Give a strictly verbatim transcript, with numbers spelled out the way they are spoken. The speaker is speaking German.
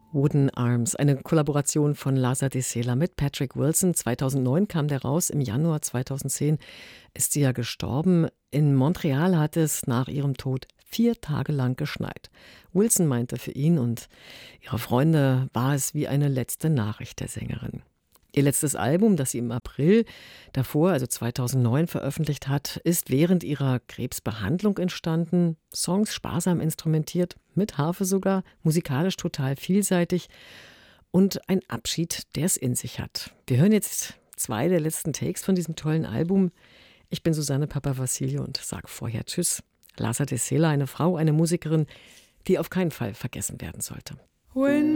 Wooden Arms, eine Kollaboration von Laza de Sela mit Patrick Wilson. zweitausendneun kam der raus, im Januar zweitausendzehn ist sie ja gestorben. In Montreal hat es nach ihrem Tod vier Tage lang geschneit. Wilson meinte, für ihn und ihre Freunde war es wie eine letzte Nachricht der Sängerin. Ihr letztes Album, das sie im April davor, also zweitausendneun, veröffentlicht hat, ist während ihrer Krebsbehandlung entstanden. Songs sparsam instrumentiert, mit Harfe sogar, musikalisch total vielseitig und ein Abschied, der es in sich hat. Wir hören jetzt zwei der letzten Takes von diesem tollen Album. Ich bin Susanne Papavassiliou und sage vorher Tschüss. Laza de Sela, eine Frau, eine Musikerin, die auf keinen Fall vergessen werden sollte. When